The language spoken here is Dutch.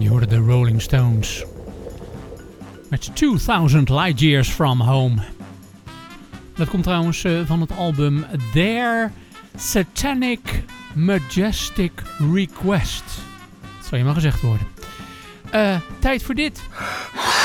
Je hoorde de Rolling Stones. Met 2000 Light Years From Home. Dat komt trouwens van het album Their Satanic Majestic Request. Dat zou je maar gezegd worden. Tijd voor dit.